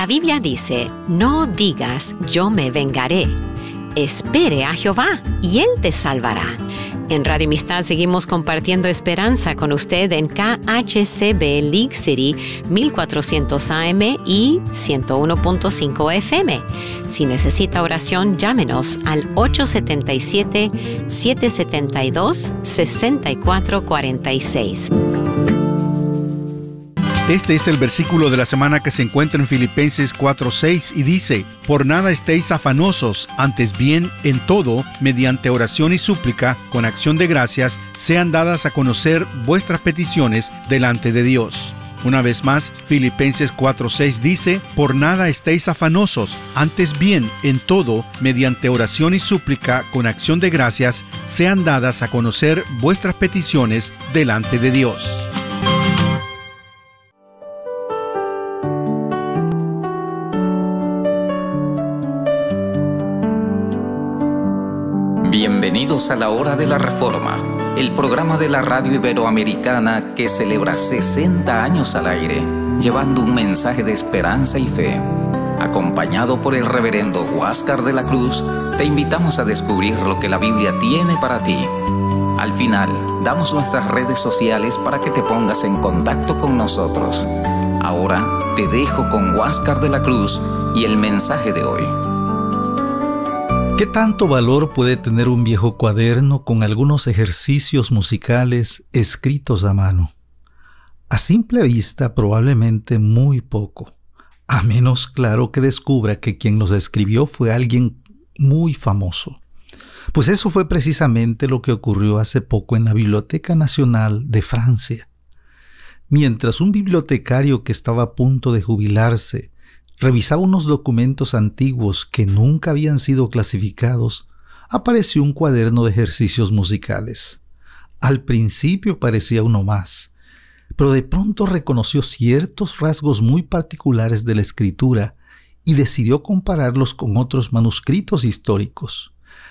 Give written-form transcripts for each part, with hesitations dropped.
La Biblia dice, no digas yo me vengaré. Espere a Jehová y Él te salvará. En Radio Amistad seguimos compartiendo esperanza con usted en KHCB League City 1400 AM y 101.5 FM. Si necesita oración, llámenos al 877-772-6446. Este es el versículo de la semana que se encuentra en Filipenses 4:6 y dice: Por nada estéis afanosos, antes bien en todo, mediante oración y súplica, con acción de gracias, sean dadas a conocer vuestras peticiones delante de Dios. Una vez más, Filipenses 4:6 dice: Por nada estéis afanosos, antes bien en todo, mediante oración y súplica, con acción de gracias, sean dadas a conocer vuestras peticiones delante de Dios. Bienvenidos a la Hora de la Reforma, el programa de la radio iberoamericana que celebra 60 años al aire, llevando un mensaje de esperanza y fe. Acompañado por el reverendo Huáscar de la Cruz, te invitamos a descubrir lo que la Biblia tiene para ti. Al final, damos nuestras redes sociales para que te pongas en contacto con nosotros. Ahora, te dejo con Huáscar de la Cruz y el mensaje de hoy. ¿Qué tanto valor puede tener un viejo cuaderno con algunos ejercicios musicales escritos a mano? A simple vista, probablemente muy poco, a menos, claro, que descubra que quien los escribió fue alguien muy famoso. Pues eso fue precisamente lo que ocurrió hace poco en la Biblioteca Nacional de Francia. Mientras un bibliotecario que estaba a punto de jubilarse revisaba unos documentos antiguos que nunca habían sido clasificados, apareció un cuaderno de ejercicios musicales. Al principio parecía uno más, pero de pronto reconoció ciertos rasgos muy particulares de la escritura y decidió compararlos con otros manuscritos históricos.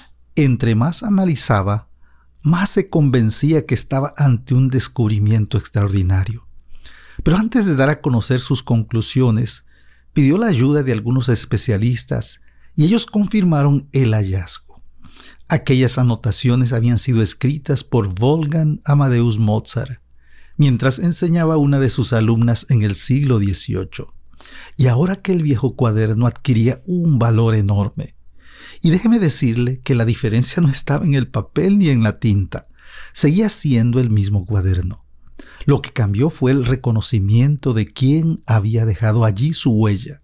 Entre más analizaba, más se convencía que estaba ante un descubrimiento extraordinario. Pero antes de dar a conocer sus conclusiones, pidió la ayuda de algunos especialistas y ellos confirmaron el hallazgo. Aquellas anotaciones habían sido escritas por Wolfgang Amadeus Mozart mientras enseñaba a una de sus alumnas en el siglo XVIII. Y ahora que el viejo cuaderno adquiría un valor enorme. Y déjeme decirle que la diferencia no estaba en el papel ni en la tinta. Seguía siendo el mismo cuaderno. Lo que cambió fue el reconocimiento de quién había dejado allí su huella.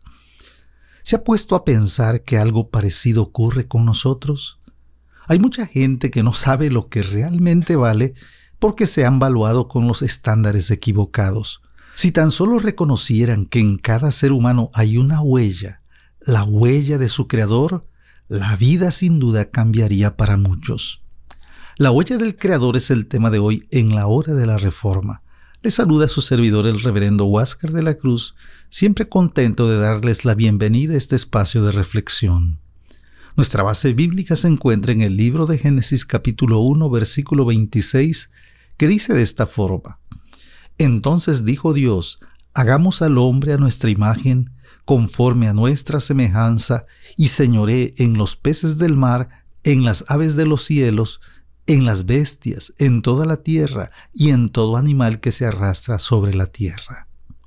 ¿Se ha puesto a pensar que algo parecido ocurre con nosotros? Hay mucha gente que no sabe lo que realmente vale porque se han valuado con los estándares equivocados. Si tan solo reconocieran que en cada ser humano hay una huella, la huella de su Creador, la vida sin duda cambiaría para muchos. La huella del Creador es el tema de hoy en la Hora de la Reforma. Les saluda a su servidor, el reverendo Huáscar de la Cruz, siempre contento de darles la bienvenida a este espacio de reflexión. Nuestra base bíblica se encuentra en el libro de Génesis capítulo 1, versículo 26, que dice de esta forma: Entonces dijo Dios, hagamos al hombre a nuestra imagen, conforme a nuestra semejanza, y señoree en los peces del mar, en las aves de los cielos, en las bestias, en toda la tierra y en todo animal que se arrastra sobre la tierra.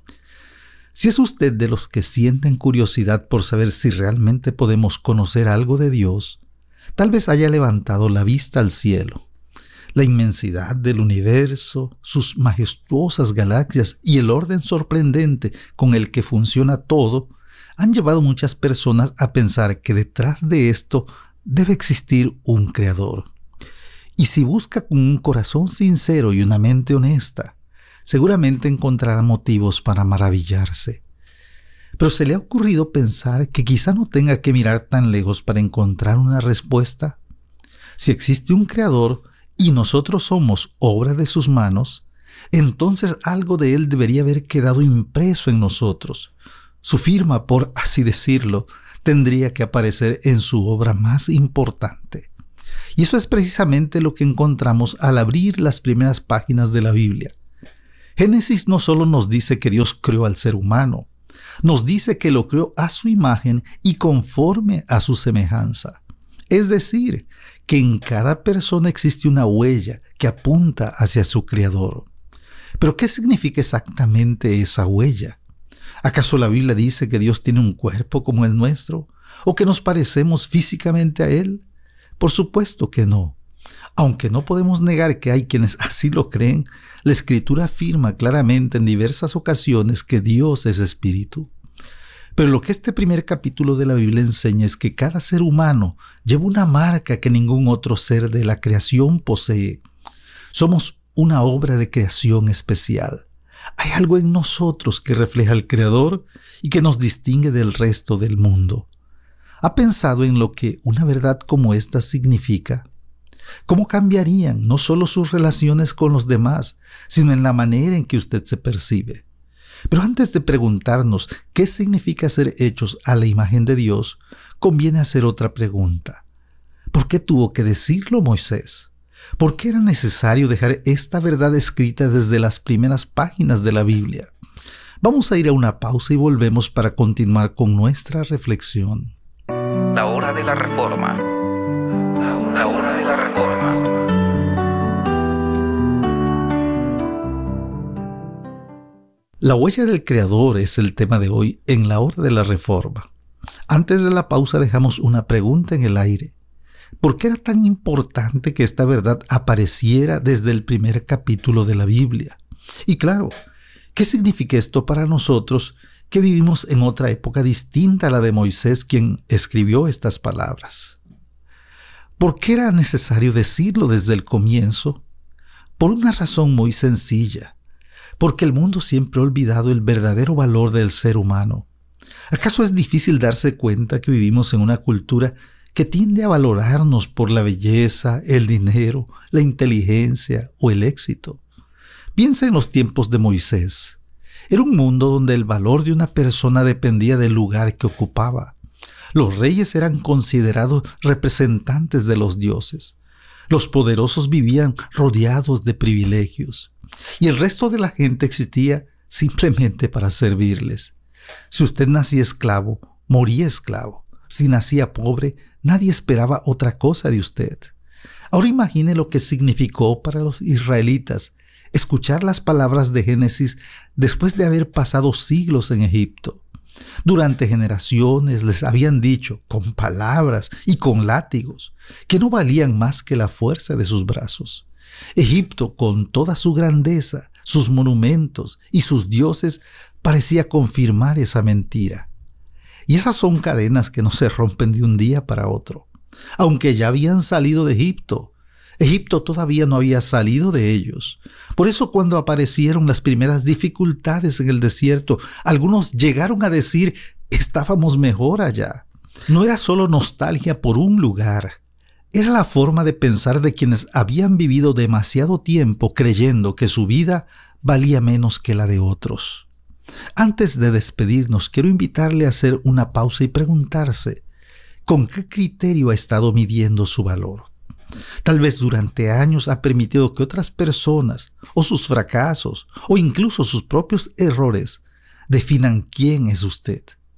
Si es usted de los que sienten curiosidad por saber si realmente podemos conocer algo de Dios, tal vez haya levantado la vista al cielo. La inmensidad del universo, sus majestuosas galaxias y el orden sorprendente con el que funciona todo han llevado a muchas personas a pensar que detrás de esto debe existir un creador. Y si busca con un corazón sincero y una mente honesta, seguramente encontrará motivos para maravillarse. Pero ¿se le ha ocurrido pensar que quizá no tenga que mirar tan lejos para encontrar una respuesta? Si existe un creador y nosotros somos obra de sus manos, entonces algo de él debería haber quedado impreso en nosotros. Su firma, por así decirlo, tendría que aparecer en su obra más importante. Y eso es precisamente lo que encontramos al abrir las primeras páginas de la Biblia. Génesis no solo nos dice que Dios creó al ser humano, Nos dice que lo creó a su imagen y conforme a su semejanza. Es decir, que en cada persona existe una huella que apunta hacia su Creador. ¿Pero qué significa exactamente esa huella? ¿Acaso la Biblia dice que Dios tiene un cuerpo como el nuestro? ¿O que nos parecemos físicamente a Él? Por supuesto que no. Aunque no podemos negar que hay quienes así lo creen, la Escritura afirma claramente en diversas ocasiones que Dios es espíritu. Pero lo que este primer capítulo de la Biblia enseña es que cada ser humano lleva una marca que ningún otro ser de la creación posee. Somos una obra de creación especial. Hay algo en nosotros que refleja al Creador y que nos distingue del resto del mundo. ¿Ha pensado en lo que una verdad como esta significa? ¿Cómo cambiarían no solo sus relaciones con los demás, sino en la manera en que usted se percibe? Pero antes de preguntarnos qué significa ser hechos a la imagen de Dios, conviene hacer otra pregunta. ¿Por qué tuvo que decirlo Moisés? ¿Por qué era necesario dejar esta verdad escrita desde las primeras páginas de la Biblia? Vamos a ir a una pausa y volvemos para continuar con nuestra reflexión. La hora de la reforma. La hora de la reforma. La huella del Creador es el tema de hoy en la hora de la reforma. Antes de la pausa dejamos una pregunta en el aire. ¿Por qué era tan importante que esta verdad apareciera desde el primer capítulo de la Biblia? Y claro, ¿qué significa esto para nosotros que vivimos en otra época distinta a la de Moisés, quien escribió estas palabras? ¿Por qué era necesario decirlo desde el comienzo? Por una razón muy sencilla. Porque el mundo siempre ha olvidado el verdadero valor del ser humano. ¿Acaso es difícil darse cuenta que vivimos en una cultura que tiende a valorarnos por la belleza, el dinero, la inteligencia o el éxito? Piensa en los tiempos de Moisés. Era un mundo donde el valor de una persona dependía del lugar que ocupaba. Los reyes eran considerados representantes de los dioses. Los poderosos vivían rodeados de privilegios. Y el resto de la gente existía simplemente para servirles. Si usted nacía esclavo, moría esclavo. Si nacía pobre, nadie esperaba otra cosa de usted. Ahora imagine lo que significó para los israelitas escuchar las palabras de Génesis después de haber pasado siglos en Egipto. Durante generaciones les habían dicho, con palabras y con látigos, que no valían más que la fuerza de sus brazos. Egipto, con toda su grandeza, sus monumentos y sus dioses, parecía confirmar esa mentira. Y esas son cadenas que no se rompen de un día para otro. Aunque ya habían salido de Egipto, Egipto todavía no había salido de ellos. Por eso cuando aparecieron las primeras dificultades en el desierto, algunos llegaron a decir, estábamos mejor allá. No era solo nostalgia por un lugar. Era la forma de pensar de quienes habían vivido demasiado tiempo creyendo que su vida valía menos que la de otros. Antes de despedirnos, quiero invitarle a hacer una pausa y preguntarse, ¿con qué criterio ha estado midiendo su valor? Tal vez durante años ha permitido que otras personas, o sus fracasos, o incluso sus propios errores, definan quién es usted.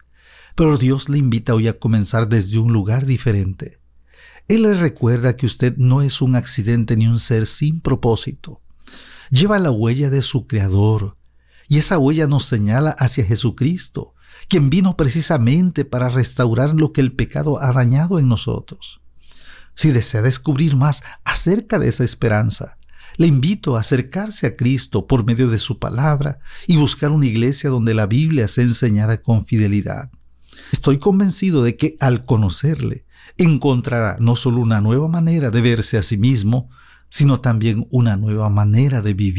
Pero Dios le invita hoy a comenzar desde un lugar diferente. Él le recuerda que usted no es un accidente ni un ser sin propósito. Lleva la huella de su Creador, y esa huella nos señala hacia Jesucristo, quien vino precisamente para restaurar lo que el pecado ha dañado en nosotros. Si desea descubrir más acerca de esa esperanza, le invito a acercarse a Cristo por medio de su palabra y buscar una iglesia donde la Biblia sea enseñada con fidelidad. Estoy convencido de que al conocerle, encontrará no solo una nueva manera de verse a sí mismo, sino también una nueva manera de vivir.